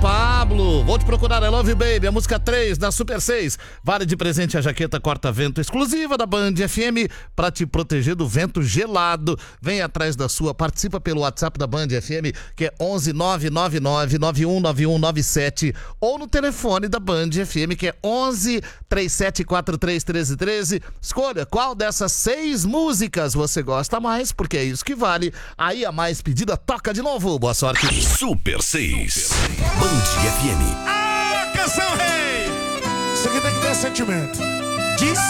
Pablo, vou te procurar, I Love You Baby, a música 3 da Super 6. Vale de presente a jaqueta corta-vento exclusiva da Band FM pra te proteger do vento gelado. Vem atrás da sua, participa pelo WhatsApp da Band FM, que é 11 999 919197, ou no telefone da Band FM, que é 11 3743 1313. Escolha qual dessas 6 músicas você gosta mais, porque é isso que vale. Aí a mais pedida toca de novo. Boa sorte. Super 6. Band FM. Ah, canção rei! Isso aqui tem que ter sentimento. Diz.